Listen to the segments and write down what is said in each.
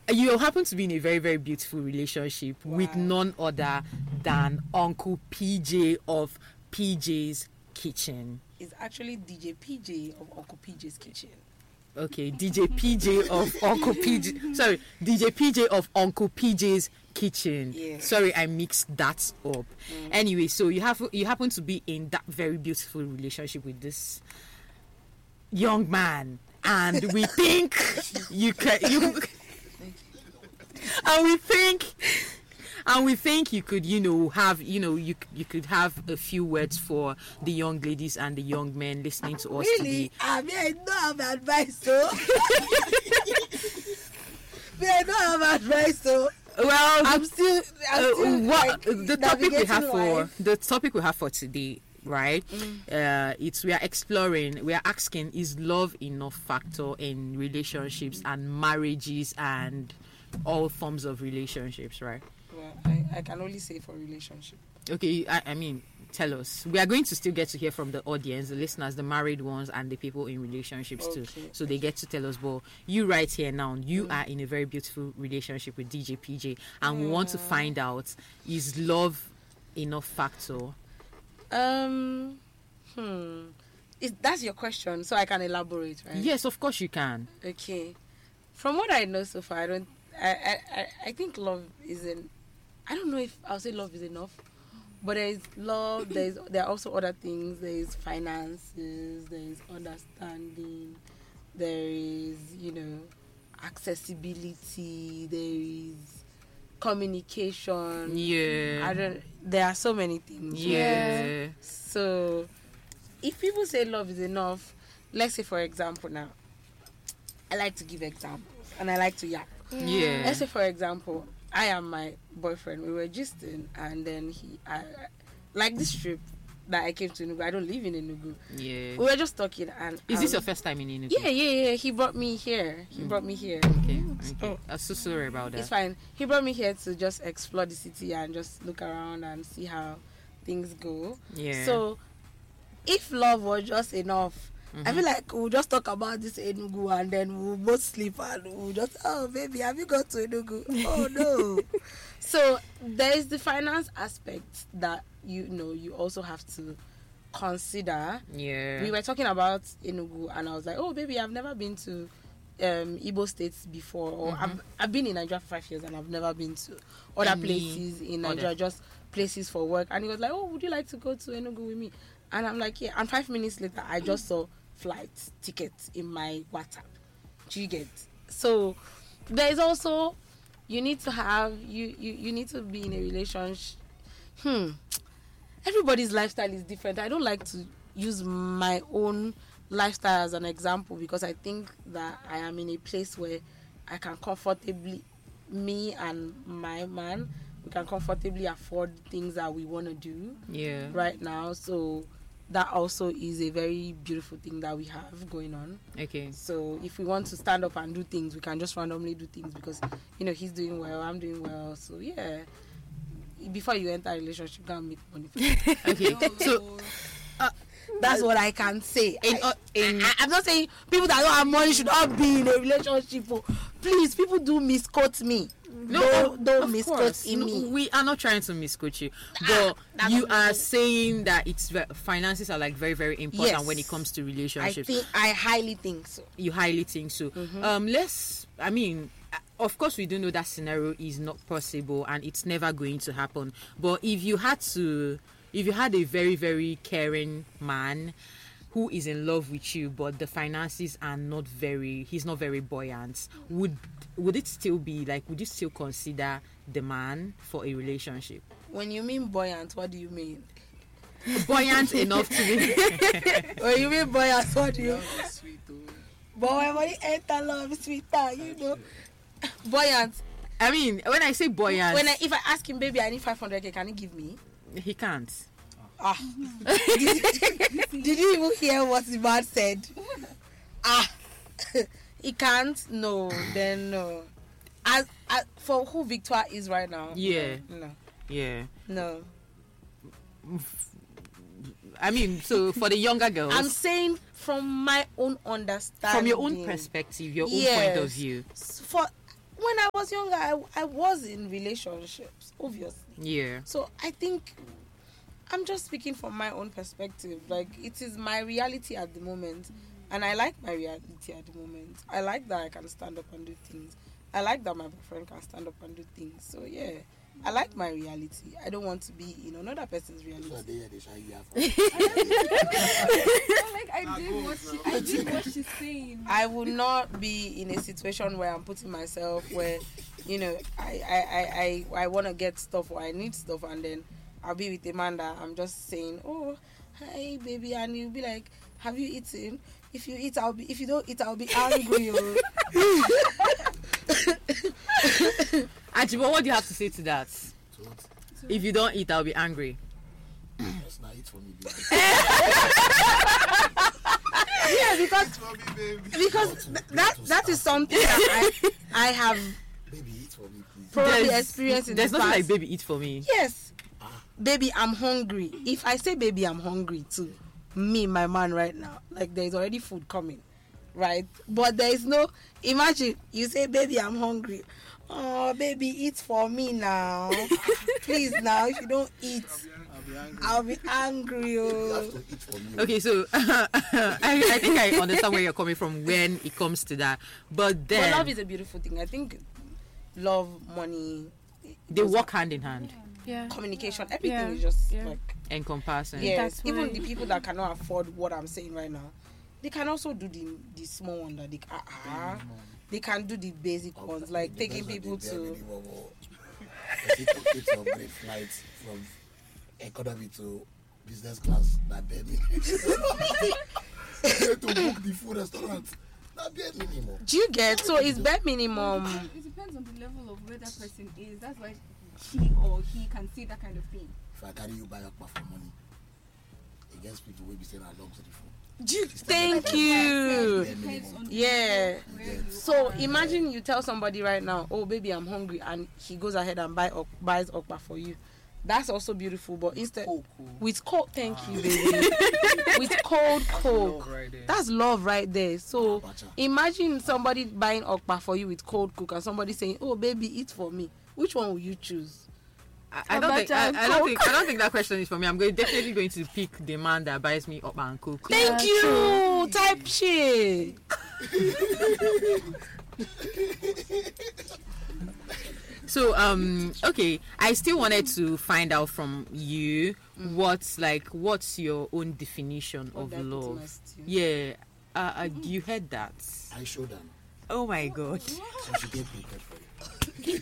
You happen to be in a very, very beautiful relationship with none other than Uncle PJ of PJ's Kitchen. It's actually DJ PJ of Uncle PJ's Kitchen. Okay, DJ PJ of Uncle PJ. Sorry, DJ PJ of Uncle PJ's Kitchen. Yeah. Sorry, I mixed that up. Anyway, so you happen to be in that very beautiful relationship with this young man, and we think and we think you could, have, you could have a few words for the young ladies and the young men listening to us today. I mean, I don't have advice, so. Well, I'm still the topic we have for today, right? We are asking, is love enough factor in relationships and marriages and all forms of relationships, right? Well, I can only say for relationship. Okay, I mean, tell us. We are going to still get to hear from the audience, the listeners, the married ones, and the people in relationships too. So they get to tell us. But you right here now, you are in a very beautiful relationship with DJ PJ, and we want to find out, is love enough factor? That's your question, so I can elaborate, right? Yes, of course you can. Okay. From what I know so far, I think love isn't. I don't know if I'll say love is enough, but there is love. There are also other things. There is finances. There is understanding. There is accessibility. There is communication. Yeah. There are so many things. Yeah. So, if people say love is enough, let's say for example now, I like to give examples and I like to yap. Yeah. Let's say for example, I am my boyfriend. We were gisting, and then like this trip that I came to Enugu. I don't live in Enugu. Yeah. We were just talking, and is this your first time in Enugu? Yeah. He brought me here. Okay. Oh, I'm so sorry about that. It's fine. He brought me here to just explore the city and just look around and see how things go. Yeah. So, if love was just enough, I feel like we'll just talk about this Enugu and then we'll both sleep and we'll just, oh baby, have you got to Enugu? Oh no. So there is the finance aspect that you also have to consider. Yeah. We were talking about Enugu and I was like, oh baby, I've never been to Igbo states before, or I've been in Nigeria for 5 years and I've never been to other places in Nigeria, just places for work. And he was like, oh, would you like to go to Enugu with me? And I'm like, yeah. And 5 minutes later, I just saw flight tickets in my WhatsApp. Do you get? So there is also, you need to have, you need to be in a relationship. Everybody's lifestyle is different. I don't like to use my own lifestyle as an example because I think that I am in a place where I can comfortably, me and my man, we can comfortably afford things that we want to do right now. So that also is a very beautiful thing that we have going on. Okay. So if we want to stand up and do things, we can just randomly do things because, he's doing well, I'm doing well. So yeah, before you enter a relationship, you can make money. Okay. So that's what I can say. I'm not saying people that don't have money should not be in a relationship. Please, people do misquote me. No, don't misquote me. We are not trying to misquote you, but you are saying that finances are like very, very important when it comes to relationships. I highly think so. You highly think so. Of course, we do know that scenario is not possible and it's never going to happen. But if you had a very, very caring man who is in love with you, but the finances are he's not very buoyant, would it still be like, would you still consider the man for a relationship? When you mean buoyant, what do you mean? Buoyant enough to be. When you mean buoyant, what do you mean? But when you enter love, sweeter, buoyant. I mean, when I say buoyant, if I ask him, baby, I need 500k, can he give me? He can't. Did you even hear what the man said? He can't. No, then no. As for who Victoire is right now. Yeah. No. Yeah. No. I mean, so for the younger girls, I'm saying from my own understanding, from your own perspective, your own point of view. when I was younger, I was in relationships, obviously. Yeah. So I think I'm just speaking from my own perspective. Like, it is my reality at the moment, and I like my reality at the moment. I like that I can stand up and do things. I like that my boyfriend can stand up and do things. So yeah, I like my reality. I don't want to be in another person's reality. I did what she's saying. I would not be in a situation where I'm putting myself where, I want to get stuff or I need stuff, and then I'll be with a man that I'm just saying, oh, hi baby, and you'll be like, have you eaten? If you eat, I'll be. If you don't eat, I'll be angry. Ajibo, what do you have to say to that? If you don't eat, I'll be angry. That's not it for me, baby. Yeah, because that is something that I have Baby, eat for me, please. probably experienced in There's the nothing past. like baby eat for me. Yes, baby, I'm hungry. If I say baby, I'm hungry too. Me, my man, right now, like there's already food coming, right? But there is no. Imagine you say, baby, I'm hungry. Oh, baby, eat for me now. Please, now, if you don't eat, I'll be angry. You Oh. have to eat for me. Okay, so I think I understand where you're coming from when it comes to that. But then But love is a beautiful thing. I think love, money, they walk hand in hand, Yeah. communication, everything Yeah, is just yeah. like, encompassing. yes. That's Even why- the people that cannot afford what I'm saying right now, they can also do the small one that they can do the basic ones, like taking people to. It's a great flight from economy to business class. That baby. To book the food restaurant. Not bare minimum. Do you get? So it's bare minimum. It depends on the level of where that person is. That's why she or he can see that kind of thing. If I carry you buy your for money, against people will be saying along to the phone. Thank you. It depends on the Yeah. level of where you So are. imagine you tell somebody right now, oh baby, I'm hungry, and he goes ahead and buys okpa for you. That's also beautiful, but instead with cold, thank you, baby. With cold coke, that's love right there. So imagine somebody buying okpa for you with cold coke, and somebody saying, oh baby, eat for me. Which one will you choose? I don't think Abacha and I don't think that question is for me. I'm definitely going to pick the man that buys me up and cook. Thank you. Type shit. So okay, I still wanted to find out from you what's your own definition of What did I put in my love. stew? Yeah, you heard that? I showed them. Oh my god. So she get prepared for it.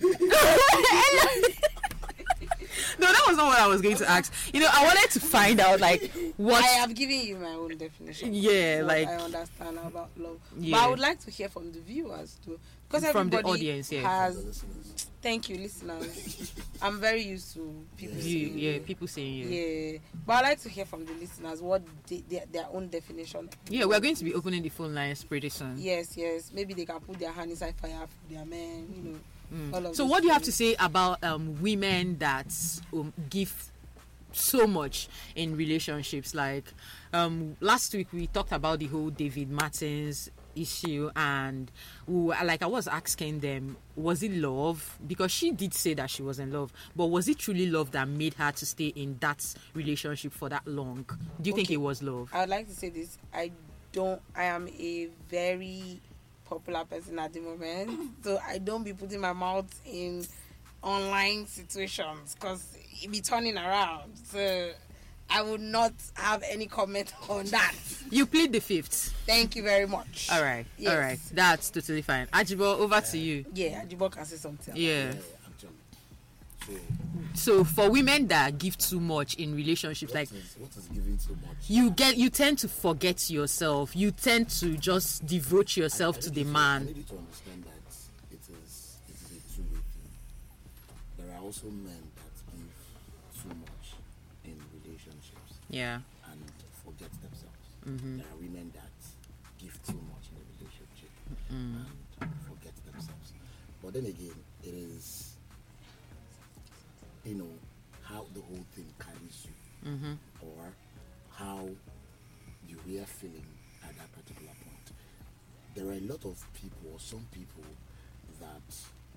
No, that was not what I was going to ask. I wanted to find out what. I have given you my own definition. Yeah, what like- I understand about love. Yeah. But I would like to hear from the viewers too, because From the everybody audience, yeah. The has. listeners. Thank you, listeners. I'm very used to people saying. Yeah, people saying yeah. Yeah, but I'd like to hear from the listeners what their own definition. Yeah, we're going to be opening the phone lines pretty soon. Yes. Maybe they can put their hand inside fire for their men. All of So those what do you have to things. say about women that give so much in relationships? Like last week we talked about the whole David Martins issue, and I was asking them, was it love? Because she did say that she was in love, but was it truly love that made her to stay in that relationship for that long? Do you think Okay. it was love? I would like to say this. I am a very popular person at the moment, so I don't be putting my mouth in online situations because it be turning around. So I would not have any comment on that. You plead the fifth. Thank you very much. All right. Yes. All right, that's totally fine. Ajibo, over to you. Yeah, Ajibo can say something. Yeah. Actually. So So, for women that give too much in relationships, what like is giving so much? you tend to forget yourself. You tend to just devote yourself to the I man. need you to understand that it is a two-way thing. There are also men that give too much in relationships Yeah. and forget themselves. Mm-hmm. There are women that give too much in a relationship and forget themselves. But then again, it is, how the whole thing carries you, or how you are feeling at that particular point. There are a lot of people, or some people, that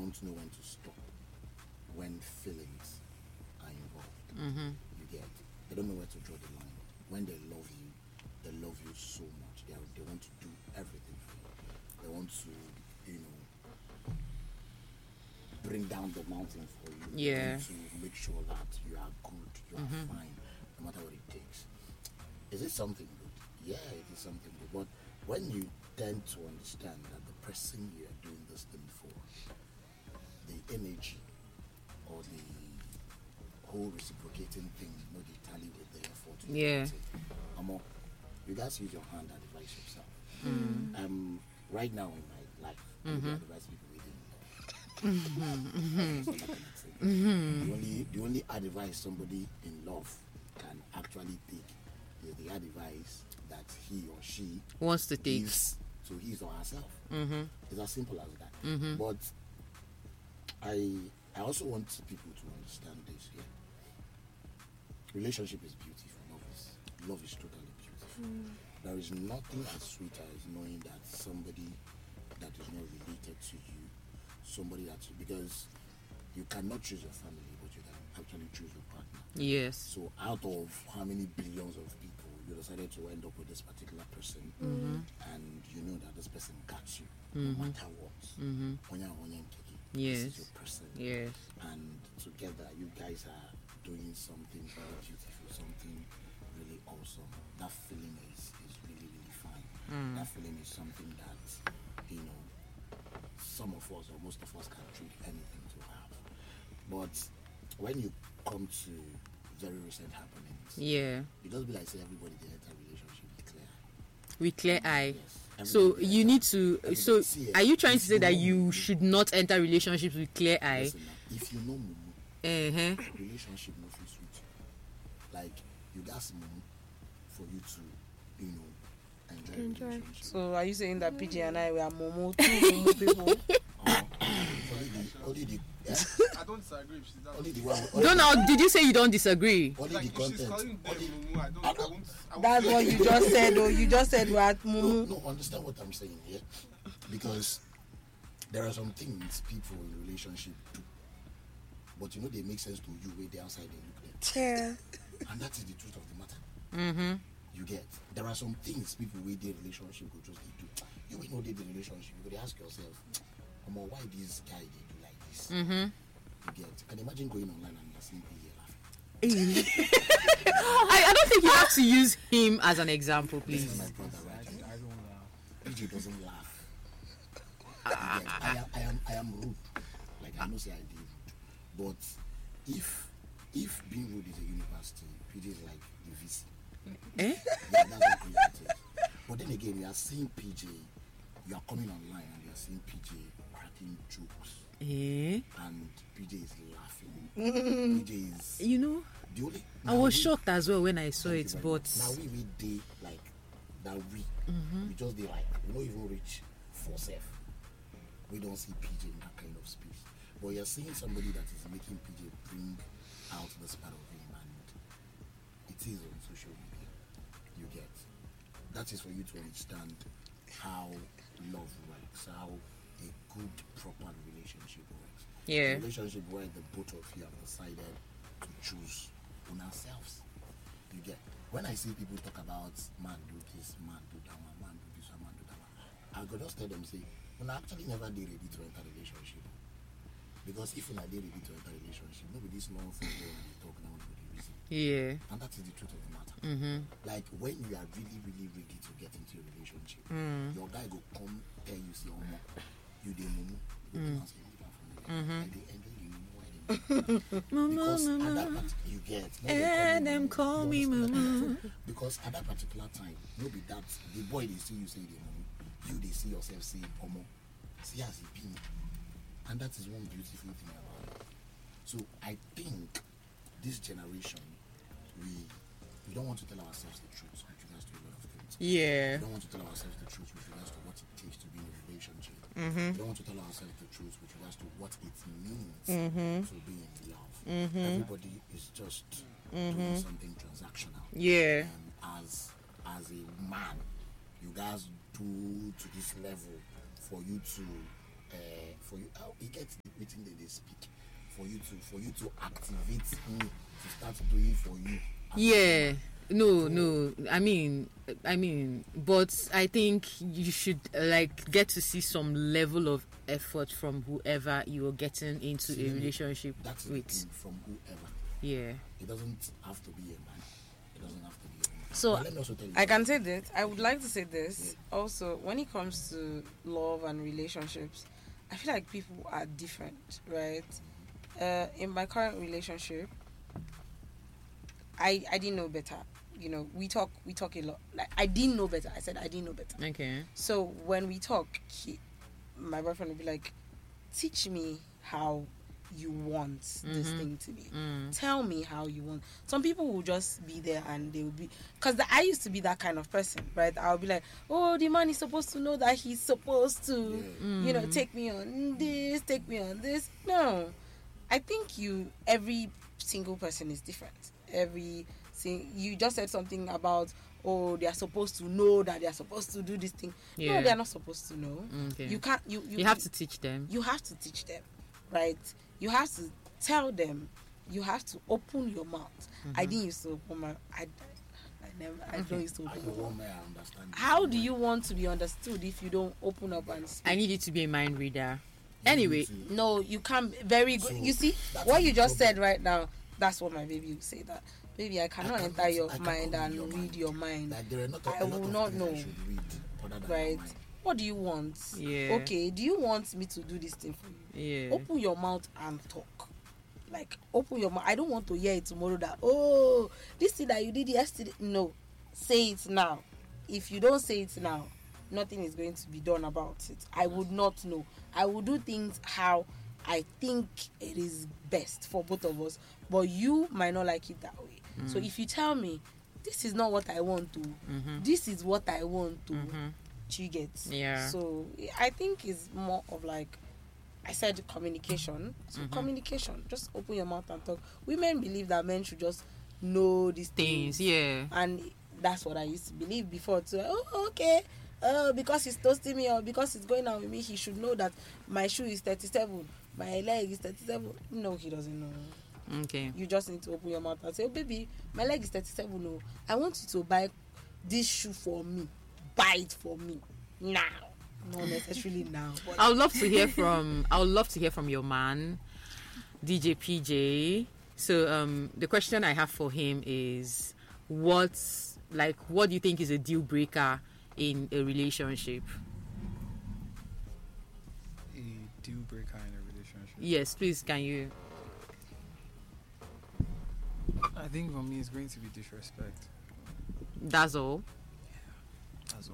don't know when to stop when feelings are involved. You get? They don't know where to draw the line. When they love you so much. They want to do everything for you. They want to, bring down the mountain for you. They Yeah. want to make sure that you are good, you are fine, no matter what it takes. Is it something good? Yeah, it is something good. But when you tend to understand that the person you are doing this thing for, the energy or the whole reciprocating thing, they tally with the effort. Yeah. You guys use your hand and advise yourself. Right now in my life, I advise people within love. The only advice somebody in love can actually take is the advice that he or she Wants to take. gives to his or herself. It's as simple as that. But I also want people to understand this. Yeah, relationship is beautiful. Love is totally beautiful. There is nothing as sweet as knowing that somebody that is not related to you, because you cannot choose your family, but you can actually choose your partner. Yes. So out of how many billions of people, you decided to end up with this particular person, and you know that this person got you, no matter what. Yes. This is your person. Yes. And together, you guys are doing something very beautiful, something really awesome. That feeling is really, really fine. That feeling is something that, some of us or most of us can treat anything to have. But when you come to very recent happenings, Yeah. it does be like say everybody they enter relationship with clear. With clear eye. Yes. So Everybody you enter- need to. So everybody- see, are you trying to if say that know you Mumu, should not enter relationships with clear eye? listen now, if you know Mumu, relationship no fit sweet. Like you got Mumu for you to, enjoy relationship. So are you saying that PJ and I were Momo, two Momo people? Only the I don't disagree if she's that. only the one. Don't now. Did you say you don't disagree? Only Like the if she's content. calling them Only, Mumu, I won't. That's what you just said. Oh, you just said we're at no, Momo. no, understand what I'm saying here, because there are some things people in relationship do, but they make sense to you way they outside they look there, Yeah. and that is the truth of the matter. You get, there are some things people with their relationship go just they do. You will know they the relationship. You will ask yourself, why this guy they do like this? You get, you can imagine going online and you're seeing people laughing. I don't think you have to use him as an example, This is please. my brother right here. I don't laugh. PJ doesn't laugh. You get, I am rude. Like I know say I did rude. But if being rude is a university, PJ is like the VC. Eh? Yeah, that's what PJ is. But then again, you are seeing PJ, you are coming online and you are seeing PJ cracking jokes Eh? and PJ is laughing. PJ is You know, the only. I was shocked as well when I saw it, but now we day like that we just dey like we don't even reach for self. We don't see PJ in that kind of space. But you're seeing somebody that is making PJ bring out this part of him, and it is on social media. You get, that is for you to understand how love works, how a good proper relationship works. Yeah. A relationship where the both of you have decided to choose on ourselves. You get, when I see people talk about man do this, man do that one, man do this one, man do that one, I go just tell them say, when I actually never did ready to enter relationship. Because if I did ready to enter relationship, nobody this long thing when they talk now nobody reason. yeah. And that is the truth of the matter. Like when you are really, really ready to get into a relationship, your guy go come tell you say, oh, you dey mumu, you dey dance, you dey dance for me. I dey enjoy the mumu, I dey mumu. Because at that part you get, no, they And them call me You understand? Mumu. Because at that particular time, no be that the boy they see you say they mumu, you they see yourself say omo, see as he be, and that is one beautiful thing about it. So I think this generation, we don't want to tell ourselves the truth with regards to a lot of things. Yeah. We don't want to tell ourselves the truth with regards to what it takes to be in a relationship. We don't want to tell ourselves the truth with regards to what it means to be in love. Everybody is just doing something transactional. Yeah. As a man, you guys do to this level for you to for you, it gets within they speak for you to activate me to start doing for you. Yeah. No. I mean, but I think you should like get to see some level of effort from whoever you're getting into a relationship That's with. the thing, from whoever. Yeah. It doesn't have to be a man. It doesn't have to be a woman. So But let me also tell you I can say this. I would like to say this also. When it comes to love and relationships, I feel like people are different, right? In my current relationship, I didn't know better. You know, we talk a lot. Like I didn't know better. I said I didn't know better. Okay. So when we talk, my boyfriend would be like, "Teach me how you want this thing to be. Tell me how you want." Some people will just be there and they will be, because I used to be that kind of person, right? I'll be like, "Oh, the man is supposed to know that he's supposed to, you know, take me on this. No, I think every single person is different. You just said something about, oh, they are supposed to know that they are supposed to do this thing. Yeah. No, they are not supposed to know. Okay. You can't. You have to teach them. You have to teach them, right? You have to tell them. You have to open your mouth. I didn't used to open my. I don't used to I open don't my mouth. want my understanding. How do you want to be understood if you don't open up and speak? I need you to be a mind reader. Anyway, No, you can't. Very good. So, You see that's what the you just problem. said right now. That's what my baby would say. That baby, I cannot enter your I cannot mind read and your read mind. your mind. Like, there are not I a lot will of not things know. I should read other than Right? your mind. What do you want? Yeah. Okay. Do you want me to do this thing for you? yeah. Open your mouth and talk. Like, open your mouth. I don't want to hear it tomorrow that, oh, this thing that you did yesterday. No, say it now. If you don't say it now, nothing is going to be done about it. I would not know. I will do things how I think it is best for both of us, but you might not like it that way. So if you tell me, this is not what I want to, this is what I want to, you get. Yeah. So I think it's more of like, I said communication. So communication, just open your mouth and talk. Women believe that men should just know these Things. Yeah. and that's what I used to believe before too. Oh, okay. Because he's toasting me or because he's going out with me, he should know that my shoe is 37, my leg is 37. No, he doesn't know. Okay. You just need to open your mouth and say, oh baby, my leg is 37. No, I want you to buy this shoe for me. Buy it for me now. Not necessarily now. But I would love to hear from your man, DJ PJ. So the question I have for him is, what do you think is a deal breaker in a relationship? A deal breaker in a relationship. Yes, please, can you? I think for me it's going to be disrespect. That's all. That's all.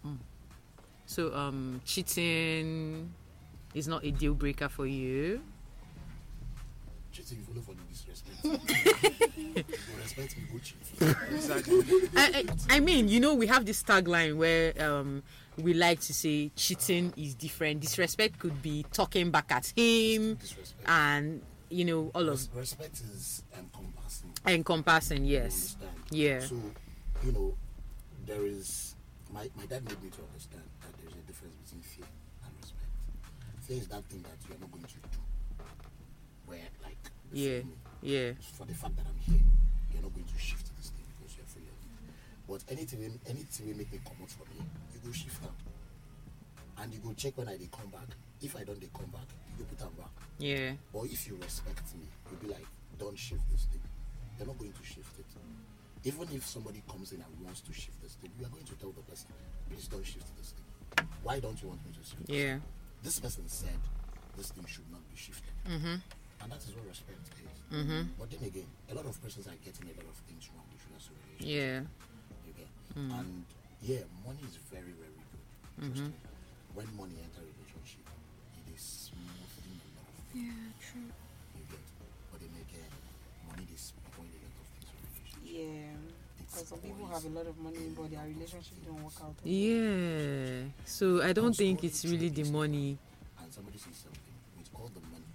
So cheating is not a deal breaker for you. Cheating, you follow for the disrespect. You go respect me, go cheat. Exactly. I mean, you know, we have this tagline where we like to say cheating is different. Disrespect could be talking back at him, Disrespect. and you know, all of Respect is encompassing. You Yes. understand? Yeah. So, you know, there is my dad made me to understand that there's a difference between fear and respect. Fear is that thing that you are not going to do. Where like Yeah. before me, Yeah. for the fact that I'm here, you're not going to shift this thing because you're free. But anything will make me come out from here, you go shift out. And you go check when I they come back. If I don't they come back, you go put them back. Yeah. Or if you respect me, you'll be like, don't shift this thing. You're not going to shift it. Even if somebody comes in and wants to shift this thing, you are going to tell the person, please don't shift this thing. Why don't you want me to shift this? Yeah. This person said this thing should not be shifted. And that is what respect is. But then again, a lot of persons are getting a lot of things wrong with regards to relationship. Yeah. You get? And yeah, money is very, very good. Trust me. When money enter a relationship, it is smoothing a lot of things. Yeah, true. You get? But then again, money is spoiling a lot of things in a relationship. yeah, because some people have a lot of money, but their relationship don't work out. Yeah. So I don't think it's really the money. And somebody says something, with all the money,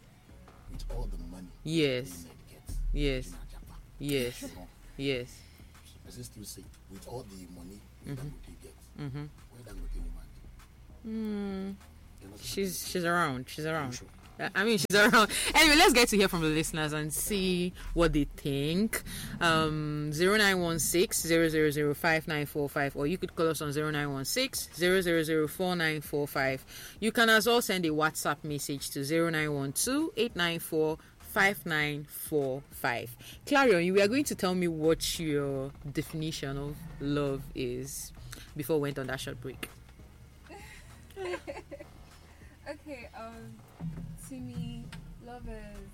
Yes. women get, Yes. you know, Japa. Yes. You know, Yes. person still say, with all the money that would they get, Mm-hmm. where that would they woman? She's around. She's around. Sure. I mean, she's around. Anyway, let's get to hear from the listeners and see what they think. 0916 0005945, or you could call us on 0916 0004945. You can as well send a WhatsApp message to 0912 894 5945. Clarion, you are going to tell me what your definition of love is before we went on that short break. Okay, to me, love is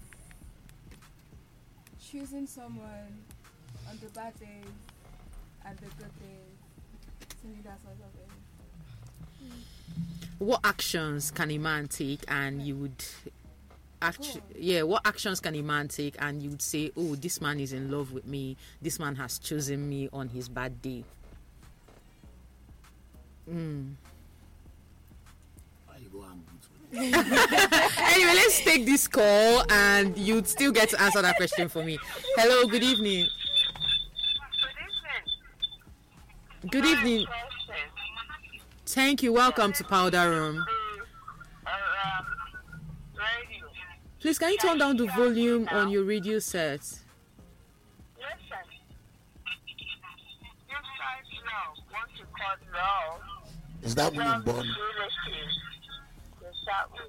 choosing someone on the bad days and the good days. To me, that's what love is. What actions can a man take and you would what actions can a man take and you would say, oh, this man is in love with me, this man has chosen me on his bad day? Anyway, let's take this call and you'd still get to answer that question for me. Hello, good evening. Good evening. Thank you. Welcome to Powder Room. Please, can you turn down the volume on your radio set? Listen, this guy's love, what you call love, Is that woman love born? is relative. To start with.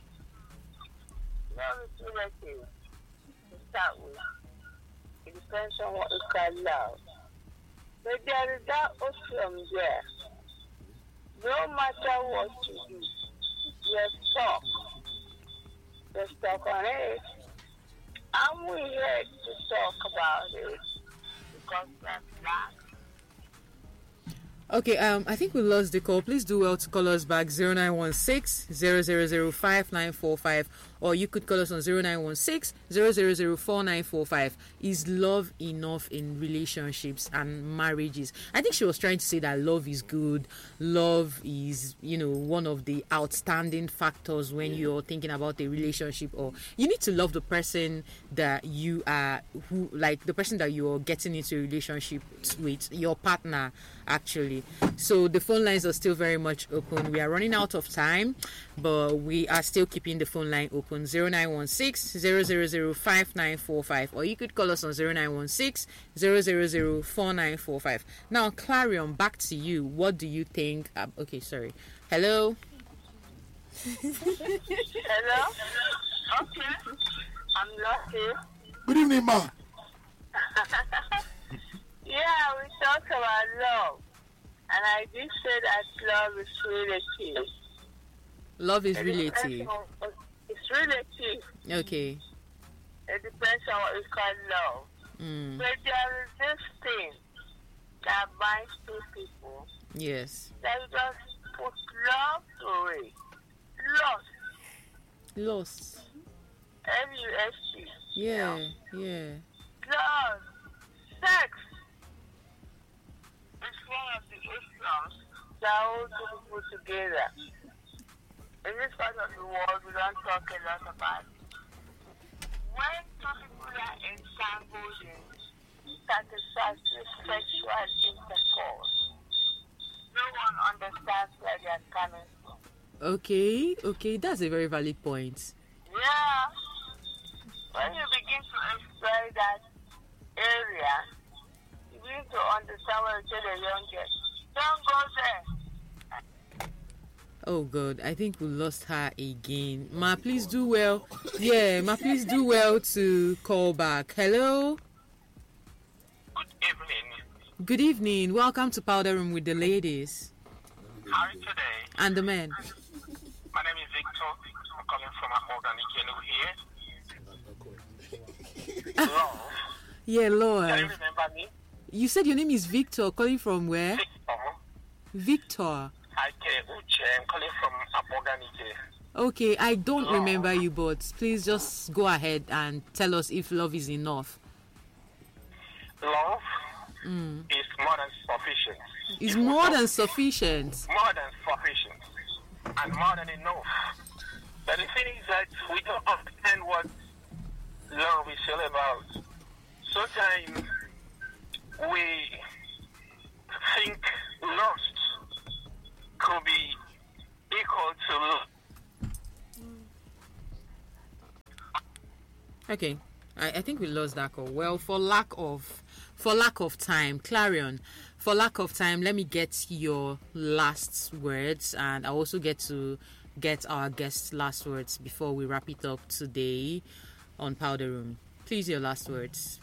Love is relative. To start with. It depends on what is called love. But there is that ocean there. No matter what you do, you're stuck. You're stuck on it. And we here to talk about it because that's that. Okay, I think we lost the call. Please do well to call us back 0916 0005945, or you could call us on 0916 0004945. Is love enough in relationships and marriages? I think she was trying to say that love is good. Love is, one of the outstanding factors when you're thinking about a relationship, or you need to love the person that you are, the person that you're getting into a relationship with, your partner, actually. So the phone lines are still very much open. We are running out of time, but we are still keeping the phone line open. 0916 0005945, or you could call us on 0916 0004945. Now, Clarion, back to you. What do you think? Okay, sorry. Hello. Hello? Okay. I'm lucky. Good evening, ma. Yeah, we talk about love. And I did say that love is relative. Love is It relative. depends on- It's relative. Okay. It depends on what we call love. Mm. But there is this thing that binds two people. Yes. That you just put love to it. Lust. Lost. L-U-S-T. Yeah. Love. Sex. It's one of the issues that hold two people together. In this part of the world, we don't talk a lot about it. When two people are entangled in satisfactory sexual intercourse, no one understands where they are coming from. Okay, that's a very valid point. Yeah. When you begin to explore that area, you begin to understand what you tell a young girl. Don't go there. Oh God, I think we lost her again. Ma, please do well. Yeah, Ma, please do well to call back. Hello. Good evening. Good evening. Welcome to Powder Room with the ladies How are you today? and the men. My name is Victor. I'm calling from Organic here. Love. Yeah, Can you Lord. remember me? You said your name is Victor. Calling from where? Victor. Victor. Hi, Uche. I'm calling from Organic. Okay, I don't remember you, but please just go ahead and tell us if love is enough. Love is more than sufficient. It's more than sufficient. More than sufficient. And more than enough. But the thing is that we don't understand what love is all about. Sometimes we think lust could be equal to Okay, I think we lost that call. Well, for lack of time, Clarion, for lack of time, let me get your last words, and I also get our guests' last words before we wrap it up today on Powder Room. Please, your last words.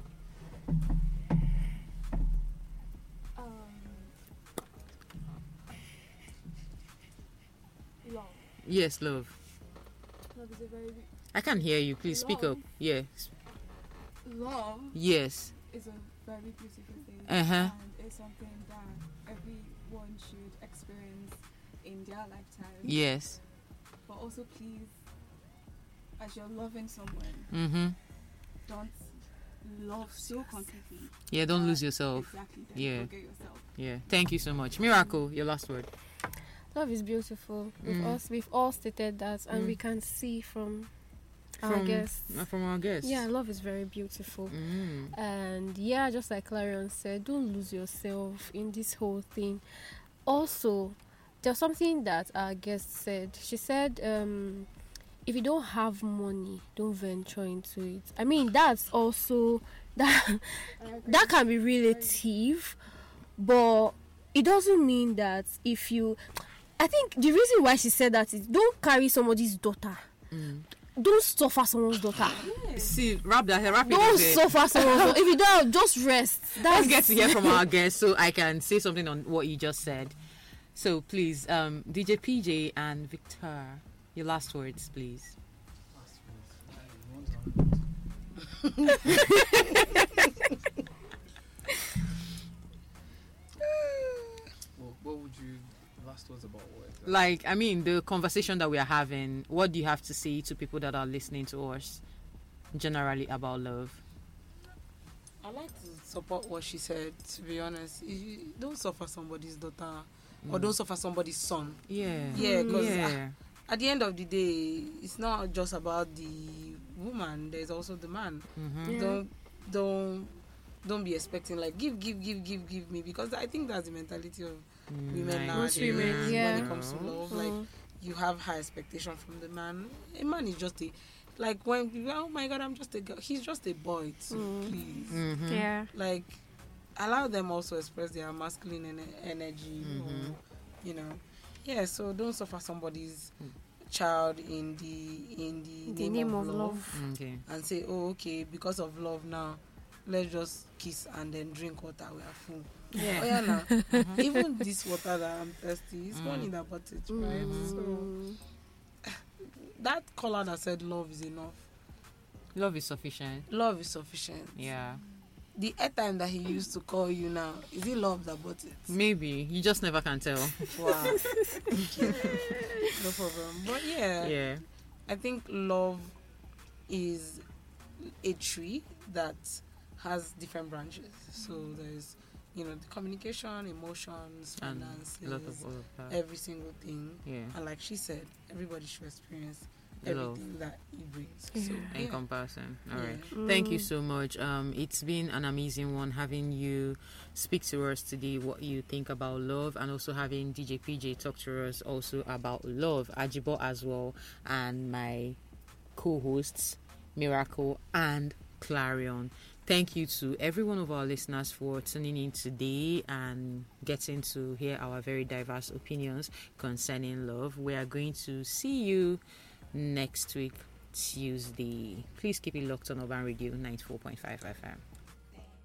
Love. Yes, love. Love is a very I can't hear you. Please speak up. Love. Yes. love Yes. is a very beautiful thing, Uh-huh. and it's something that everyone should experience in their lifetime. Yes. But also, please, as you're loving someone, Mm-hmm. don't love so completely. Yeah, don't that- lose yourself. Exactly. That Yeah. You forget yourself. Yeah. Thank you so much. Miracle, your last word. Love is beautiful. Mm. We've all stated that, and Mm. we can see from our From- guests. From our guests. Yeah, love is very beautiful. Mm. And yeah, just like Clarion said, don't lose yourself in this whole thing. Also, there's something that our guest said. She said, if you don't have money, don't venture into it. I mean, that's also that can be relative, but it doesn't mean that if you. I think the reason why she said that is don't carry somebody's daughter. Mm. Don't suffer someone's daughter. See, wrap it Don't up there. suffer someone's daughter. If you don't, just rest. Let's get to hear from our guests so I can say something on what you just said. So please, DJ PJ and Victor, your last words, please. What would you last words about what? Exactly? Like, I mean, the conversation that we are having, what do you have to say to people that are listening to us generally about love? I like to support what she said, to be honest. You don't suffer somebody's daughter or don't suffer somebody's son. Yeah. Yeah, 'cause, yeah. At the end of the day, it's not just about the woman, there's also the man. Mm-hmm. Yeah. Don't be expecting like give me, because I think that's the mentality of women Nice. nowadays. women, When yeah. it comes to love, like you have high expectation from the man. A man is just a like when oh my god, I'm just a girl. He's just a boy too. Please, Mm-hmm. Yeah. like allow them also express their masculine energy. Or, you know, yeah. So don't suffer somebody's child in the name of love. Okay. And say, oh, okay, because of love now, let's just kiss and then drink water. We are full. Yeah. Oh, yeah, now. Even this water that I'm thirsty, it's one in that bottle, right? So that caller that said love is enough. Love is sufficient. Love is sufficient. Yeah. The airtime that he used to call you now, is it love that bought it? Maybe. You just never can tell. Wow. Okay. No problem. But yeah, Yeah. I think love is a tree that has different branches. So there's, the communication, emotions, And finances, a lot of all of that. every single thing. Yeah. And like she said, everybody should experience Love. everything that it brings. So, In yeah. comparison. All right. Yeah. Thank you so much. It's been an amazing one having you speak to us today what you think about love, and also having DJ PJ talk to us also about love, Ajibo as well, and my co-hosts Miracle and Clarion. Thank you to every one of our listeners for tuning in today and getting to hear our very diverse opinions concerning love. We are going to see you next week, Tuesday. Please keep it locked on Urban Radio 94.5 FM.